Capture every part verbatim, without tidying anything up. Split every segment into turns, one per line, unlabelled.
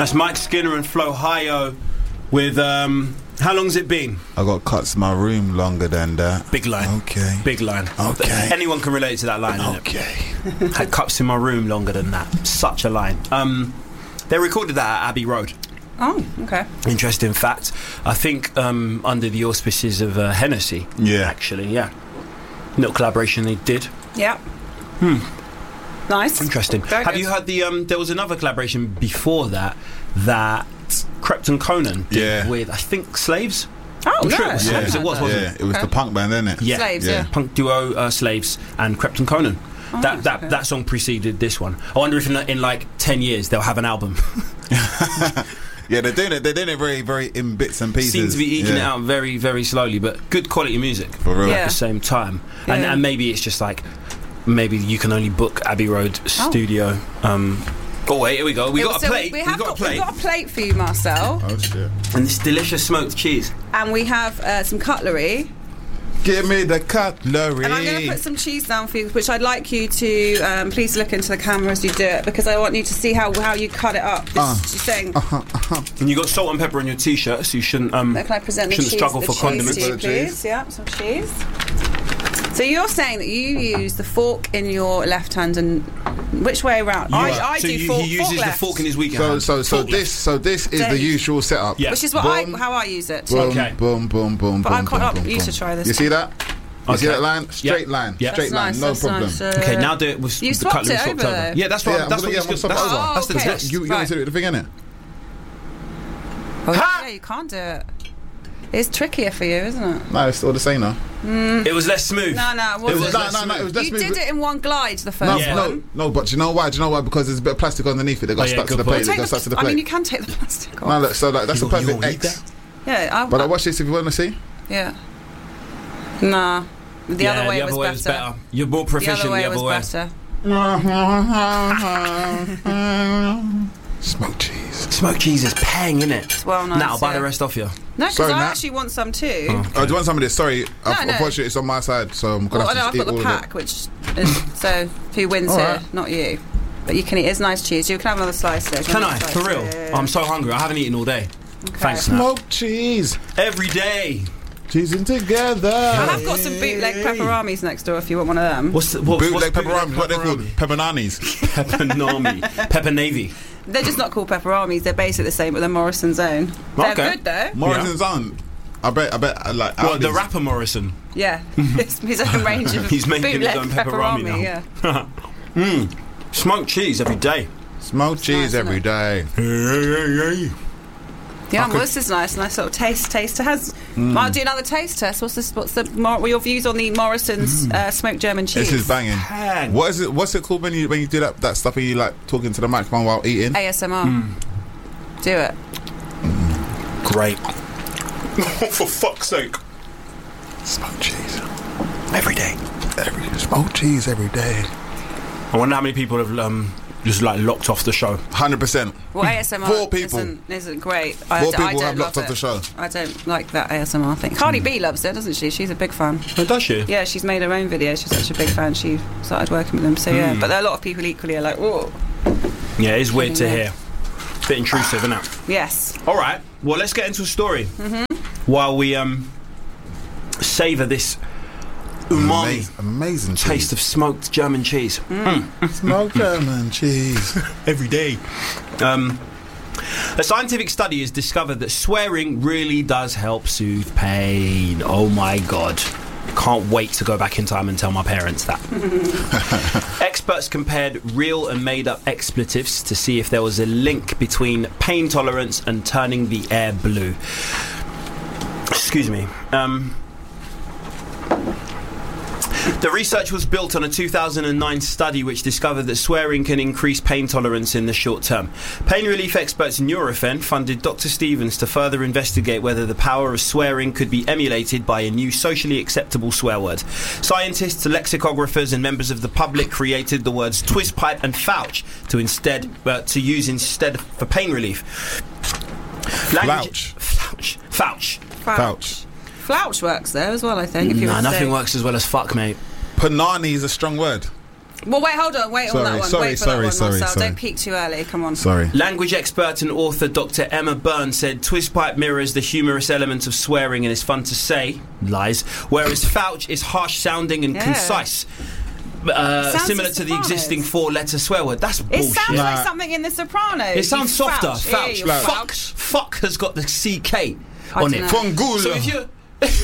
That's Mike Skinner and Flo Hio with, um, how long's it been?
I got cuts in my room longer than that.
Big line.
Okay.
Big line.
Okay.
Anyone can relate to that line,
Okay.
innit? Had cups in my room longer than that. Such a line. Um, they recorded that at Abbey Road.
Oh, okay.
Interesting fact. I think um, under the auspices of uh, Hennessy.
Yeah.
Actually, yeah. Little collaboration they did.
Yeah.
Hmm.
Nice.
Interesting.
Very
Have
good.
you heard the? Um, there was another collaboration before that that Krypton Conan did
Yeah.
with, I think, Slaves.
Oh,
I'm
no.
sure it was
Yeah.
Slaves. It was, wasn't
Yeah,
it?
it was
Okay.
the punk band, isn't it?
Yeah.
Slaves,
Yeah.
yeah.
Punk duo uh, Slaves and Krypton Conan.
Oh,
that
nice,
that
okay.
that song preceded this one. I wonder if in, in like ten years they'll have an album.
Yeah, they're doing it. They're doing it very, very in bits and pieces.
Seem to be eking
yeah.
it out very, very slowly, but good quality music
For real.
Yeah.
at the same time. And,
Yeah.
and maybe it's just like maybe you can only book Abbey Road Studio. Um, oh wait, here we go. We
Yeah,
got
so
a plate.
We
We
have
got a plate.
We've got a plate for you, Marcel.
Oh shit!
And this delicious smoked cheese.
And we have uh, some cutlery.
Give me the cutlery.
And I'm going to put some cheese down for you, which I'd like you to um, please look into the camera as you do it, because I want you to see how how you cut it up. This,
Uh.
she's saying,
And you got salt and pepper on your t-shirt, so you shouldn't um
can I present the
shouldn't
cheese,
struggle
the
for
cheese
condiments.
to you,
For the cheese.
please? Yeah, some cheese. So you're saying that you use the fork in your left hand, and which way around?
You
I,
are-
I
so
do
you,
fork,
he uses
fork
the
left,
fork in his weekend
So,
hand.
so, so
Fork
this,
left.
so this is the
Dave.
usual setup.
Yeah.
which is what
Boom.
I how I use it.
Boom,
Okay.
boom, boom, boom,
But
boom.
I quite
boom,
like you
boom.
to try this.
You see that? You see
Okay.
that line? Straight
Yeah.
line.
Yeah.
Straight
That's
line.
nice,
No
that's
problem.
nice, uh,
Okay, now do it with
You
the
swapped
cutlery
it
swapped
over,
over.
though.
Yeah, that's what
Yeah,
that's
I'm
what
gonna-
he's
yeah,
good.
I'm
That's,
swap over.
that's the
Oh, okay.
test.
You, you want
Right.
to do the thing, innit?
Oh, yeah, you can't do it. It's trickier for you, isn't it?
No, it's all the same now.
It was less smooth.
No, no, it
It
wasn't.
was
No,
less
no, no, it was less
You
smooth.
did it in one glide, the first
No,
Yeah.
no,
one.
no, but do you know why? Do you know why? Because there's a bit of plastic underneath it. They got
Oh, yeah,
stuck to
good
the
point.
plate. They
Take
got
the-
stuck to the
I mean, you
plate.
can take the plastic off.
No, look, so like that's
You
the
want- you
perfect
want to eat
X.
Yeah, I,
But I watch this if you want to see.
yeah. Nah, the
Yeah,
other way,
the
was,
other way
better.
was better. You're more
The
proficient
other way
the other
was
way.
better.
Smoked cheese.
Smoked cheese is paying, innit?
It's well nice.
Now I'll buy
yeah.
the rest off you.
No, because
Sorry,
I
Nat.
actually want some too.
Oh.
Oh, do you want some of this? Sorry, I've-
no.
unfortunately it's on my side, so I'm gonna
Well, I know,
have
I've
to
got
eat all
the
of
pack,
it.
which is, so who wins
All
here?
right.
Not you. But you can eat. It's nice cheese. You can have another slice there.
Can I?
Another
For
slice.
real?
Yeah, yeah, yeah.
I'm so hungry. I haven't eaten all day. Thanks, Nat.
Smoked cheese,
Every day.
cheesing together.
I have got some bootleg pepperonis next door if you want one of them.
What's the what,
Bootleg
what's
pepperoni, what they called
pepperoni?
pepperonis.
Pepperoni. Pepper Navy.
They're just not called pepperonis. They're basically the same, but they're Morrison's own. They're
Okay.
good though.
Morrison's on. I bet. I bet. I like.
What, the
Aldi's.
rapper Morrison?
Yeah, it's his own range of
He's making his
bootleg
own pepperoni now.
Yeah.
Mmm. Smoked cheese every day.
Smoked cheese
nice,
every
isn't
day.
Yeah,
I
well,
could-
this is nice. Nice little taste. Taster has. I'll do another taste test. What's this? What's the? Mor- what are your views on the Morrison's uh, smoked German cheese?
This is banging.
Bang.
What is it? What's it called when you when you do that that stuff? Where you like talking to the microphone while eating?
A S M R.
Hmm.
Do it.
Great. For fuck's sake.
Smoked cheese
Every day.
every smoked cheese every day.
I wonder how many people have um, just like locked off the show.
Hundred percent.
Well, A S M R
Four people.
Isn't, isn't great. I,
Four
d-
people
I don't
have
love
locked off
it.
the show.
I don't like that A S M R thing. Cardi B loves it, doesn't she? She's a bit fan.
Oh, does she?
Yeah, she's made her own videos. She's such a big fan. She started working with them. So yeah,
Hmm.
but there are a lot of people equally are like, oh,
Yeah, it's weird to
Yeah.
hear. Bit intrusive, isn't it?
yes.
All right. Well, let's get into a story while we um savor this umami
Amazing, amazing cheese.
taste of smoked German cheese.
smoked German cheese.
Every day. Um, a scientific study has discovered that swearing really does help soothe pain. Oh my god. Can't wait to go back in time and tell my parents that. Experts compared real and made up expletives to see if there was a link between pain tolerance and turning the air blue. Excuse me. Um, The research was built on a two thousand nine study which discovered that swearing can increase pain tolerance in the short term. Pain relief experts Nurofen funded Doctor Stevens to further investigate whether the power of swearing could be emulated by a new socially acceptable swear word. Scientists, lexicographers and members of the public created the words twist pipe and fouch to instead uh, to use instead for pain relief. Language- Flouch. Fouch.
Fouch.
Flouch works there as well, I think. If you
Nah,
were to
nothing
say.
works as well as fuck, mate.
Panani is a strong word.
Well, wait, hold on. Wait
Sorry,
on that one.
sorry,
wait for
sorry,
that one,
sorry,
Marcel.
sorry.
Don't peek too early. Come on.
Sorry.
Language expert and author Doctor Emma Byrne said Twistpipe mirrors the humorous element of swearing and is fun to say, lies, whereas Fouch is harsh sounding and
Yeah.
concise. Uh,
Sounds
similar
like
to the
Sopranos.
existing four-letter swear word. That's
It
bullshit.
sounds
Nah.
like something in The Sopranos.
It sounds
You
softer.
Fouch.
Fouch.
Yeah, you
Fuck.
Fouch.
Fuck has got the C K
I
on
don't
it.
know.
Fangula.
So if you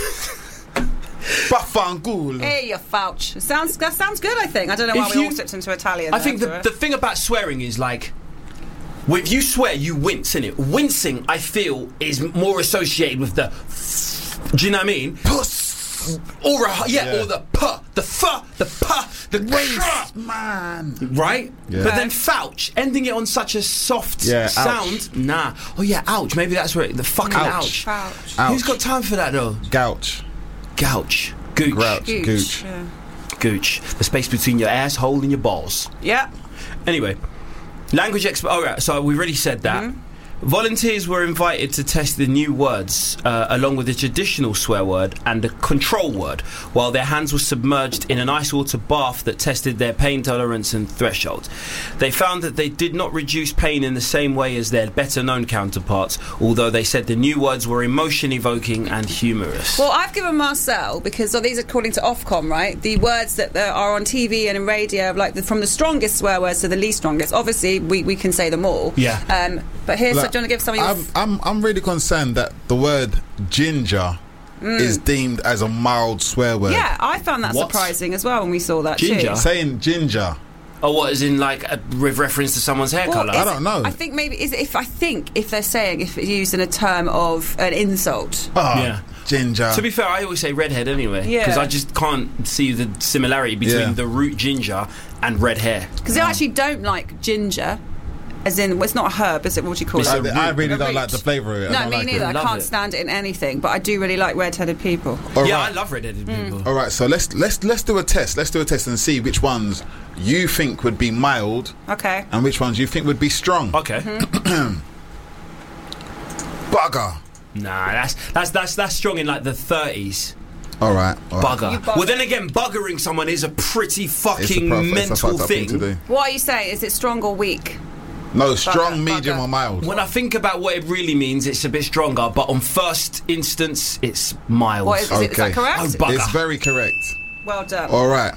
Fangula.
Hey, you Fouch. It sounds, that sounds good, I think. I don't know why
If
we
you-
all slipped into Italian.
I think
there,
the,
so-
the thing about swearing is like, if you swear, you wince, innit? Wincing, I feel, is more associated with the. Do you know what I mean?
Puss.
Or a, yeah,
Yeah.
or the puh, the fuh, the puh, the
Waste, man.
right?
Yeah.
But then Fouch, ending it on such a soft
Yeah, ouch.
sound, nah. Oh yeah, ouch. Maybe that's where it, the fucking ouch.
Ouch.
Fouch.
Ouch.
Who's got time for that though?
Gouch.
Gouch, gooch,
Grouch.
Gooch.
Gooch.
Yeah.
gooch. The space between your asshole and your balls.
Yeah.
Anyway, language expert. All right, so we already said that.
Mm-hmm.
Volunteers were invited to test the new words, uh, along with a traditional swear word and a control word, while their hands were submerged in an ice water bath that tested their pain tolerance and threshold. They found that they did not reduce pain in the same way as their better-known counterparts, although they said the new words were emotion-evoking and humorous.
Well, I've given Marcel, because so these are according to Ofcom, right? The words that uh, are on T V and in radio, like the, from the strongest swear words to the least strongest. Obviously, we, we can say them all.
Yeah.
Um, but here's,
Like,
so do you want to give some of your...
I'm, I'm, I'm really concerned that the word ginger is deemed as a mild swear word.
yeah, I found that
What?
surprising as well when we saw that
Ginger?
too.
Saying ginger.
Oh, what, as in, like, a, with reference to someone's hair
Well,
colour?
is
I don't
it-
know.
I think maybe is it if I think if they're saying if it's used in a term of an insult.
Oh,
Yeah.
ginger.
To be fair, I always say redhead anyway,
Yeah.
because I just can't see the similarity between
Yeah.
the root ginger and red hair.
Because I actually don't like ginger, as in well, it's not a herb, is it? What do you call
It's
it?
a
I, I really
A
don't
root.
like the flavour of it. I
No,
don't
me
like
neither.
It.
I
Love
can't
it.
stand it in anything, but I do really like red-headed people.
All
Yeah,
right.
I love redheaded people.
All right, so let's let's let's do a test. Let's do a test and see which ones you think would be mild
Okay.
and which ones you think would be strong.
Okay.
Bugger.
Nah, that's that's that's that's strong in like the thirties.
All right. all right.
Bugger.
You bugger.
Well, then again, buggering someone is a pretty
It's a
fucking
prof- it's a
mental
fucked up
thing.
to do.
What are you saying? Is it strong or weak?
No, strong,
Bugger,
medium,
bugger.
or mild.
When I think about what it really means, it's a bit stronger. But on first instance, it's mild.
What is, is, it, is that
Okay.
correct?
Oh, bugger.
It's very correct.
Well done.
All right.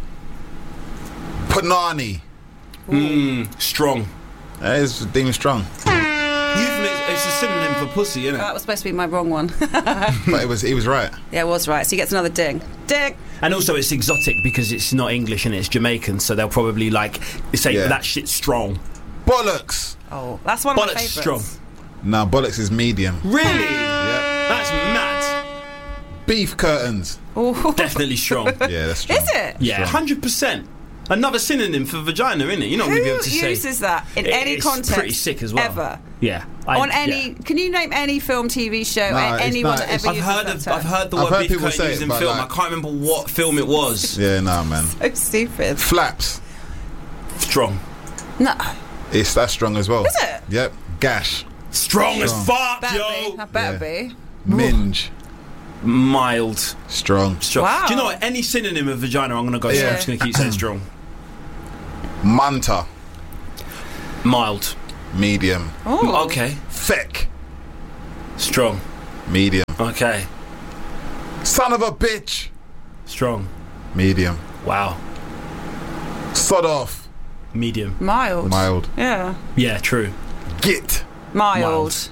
Panani.
Mm, strong.
That is deemed strong,
Euphemism, it's a synonym for pussy, isn't it?
That was supposed to be my wrong one.
but it was he was right.
Yeah, it was right. So he gets another ding. Ding.
And also, it's exotic because it's not English and it's Jamaican, so they'll probably like say
Yeah.
that shit's strong.
Bollocks.
Oh, that's one of my
Bollocks
favourites.
strong.
No, bollocks is medium.
Really?
Yeah.
That's mad.
Beef curtains.
Ooh.
Definitely strong.
Yeah, that's strong.
Is it?
Yeah,
Strong.
hundred percent. Another synonym for vagina, isn't it? You're not
Who
going to be able to say.
uses that in
It-
any
it's
context?
pretty sick as well.
Ever.
Yeah. I-
On any,
yeah.
can you name any film, T V show,
No,
a-
it's
anyone
not-
that
it's-
ever
I've
uses
heard
that
of,
term?
I've heard the
I've
word
heard
beef
people
curtain
say
used
it,
in
but
film.
like-
I can't remember what film it was.
Yeah, nah, man.
So stupid.
Flaps.
Strong.
No,
It's that's strong as well.
Is it?
Yep. Gash.
Strong as
Strong.
fuck,
better
yo.
be. That better
Yeah.
be.
Minge.
Mild.
Strong.
Strong.
Wow.
Do you know what? Any synonym of vagina, I'm going to go.
Yeah.
I'm just going to keep saying strong.
Manta.
Mild.
Medium.
Oh,
Okay.
Feck.
Strong.
Medium.
Okay.
Son of a bitch.
Strong.
Medium.
Wow.
Sod off.
Medium.
mild.
Mild.
Yeah,
Yeah, true.
Git.
mild.
Mild.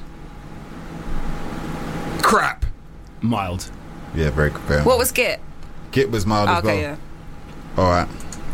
Crap.
Mild.
Yeah, very very.
What was Git?
Git was mild
Oh,
as well.
okay, yeah.
All right.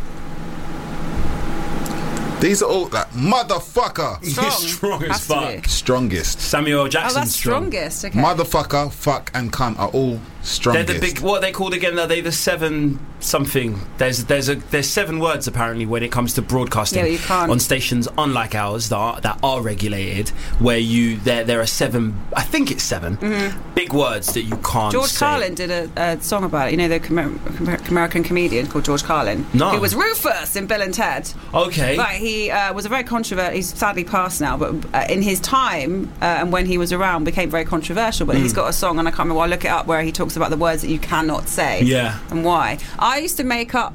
These are all like motherfucker.
Strong.
Strong as
Has to
fuck.
be.
Strongest.
Samuel L.
Oh,
Jackson.
that's
strong.
strongest. Okay.
Motherfucker, fuck, and cunt are all
They're
strongest.
the big. What are they called again? Are they the seven something? There's there's a there's seven words apparently when it comes to broadcasting
Yeah, you can't.
on stations unlike ours that are, that are regulated. Where you there there are seven. I think it's seven big words that you can't.
Mm-hmm. George
say.
Carlin did a, a song about it. You know the Amer- Amer- American comedian called George Carlin.
No.
Who was Rufus in Bill and Ted.
Okay.
But he uh, was a very controversial. He's sadly passed now, but uh, in his time uh, and when he was around, became very controversial. But he's
Mm.
got a song, and I can't remember. I'll look it up, where he talks about the words that you cannot say.
Yeah.
And why. I used to make up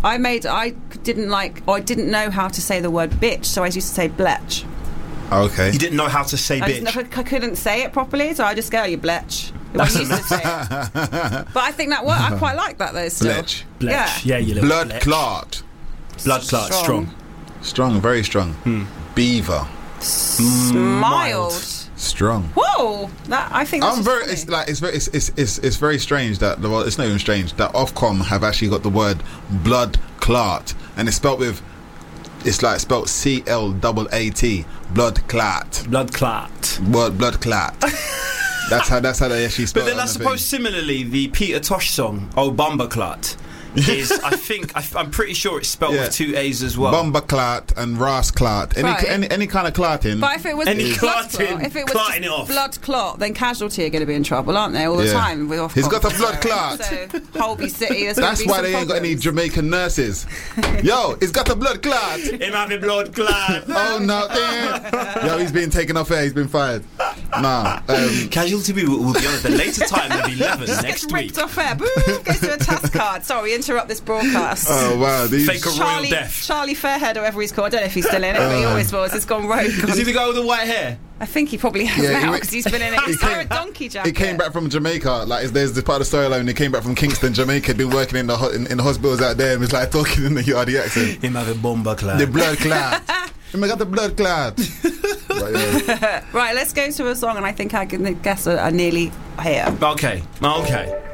I made. I didn't like, or I didn't know how to say the word bitch, so I used to say bletch.
Okay.
You didn't know how to say
I,
bitch.
just, I couldn't say it properly, so I just go, oh, you bletch. When you used to say it. But I think that word, I quite like that though. Still,
Bletch.
Bletch.
Yeah.
Yeah, you little
Blood
bletch.
clot.
Blood clot. Strong.
Strong, very strong.
Hmm.
Beaver.
Mild.
Strong.
Whoa, that I think. That's
I'm
just
very.
funny.
It's like it's very. It's, it's it's it's very strange that well, it's not even strange that Ofcom have actually got the word blood clot, and it's spelt with. It's like spelt C L A A T. Blood clot.
Blood clot.
Word blood clot. That's how. That's how they actually spell
But then
it.
I
on the
suppose
thing.
similarly, the Peter Tosh song, "Oh Bumba Clot," is I think I, I'm pretty sure it's spelled
Yeah.
with two A's as well.
Bomber clot and Ras clot. Any,
Right.
any any kind of clotting.
But if it was
Any
blood
clotting,
clot, if it was
clotting
just
it off.
blood clot, then Casualty are going to be in trouble, aren't they? All the
Yeah.
time with Ofcom.
He's got a blood clot.
So Holby City. there's gonna
That's
be
why
some
they ain't got any
problems.
Jamaican nurses. Yo, he's got a blood clot.
Him having blood clot.
Oh no, damn. Yo, he's been taken off air. He's been fired. Nah. Um,
Casualty will, will be on at the later time of eleven
Gets
next
ripped
week.
off air. Boom, goes to a task card. Sorry, we interrupt this broadcast.
oh wow, these.
Fake a royal
Charlie,
death.
Charlie Fairhead, or whatever he's called. I don't know if he's still in it, but he always was. It's gone rogue.
Is he the guy with the white hair?
I think he probably has
Yeah, he
now
wa-
because he's been in it. He's
came-
wearing a donkey jacket.
He came back from Jamaica. Like, there's this part of the storyline. He came back from Kingston, Jamaica. Had been working in the ho- in, in the hospitals out there, and was like talking in the Yardie accent.
Him having bomba clot.
The blood clot. Oh my God, the blood clot. But, yeah.
Right, let's go to a song, and I think I can guess are, are nearly here.
Okay, okay.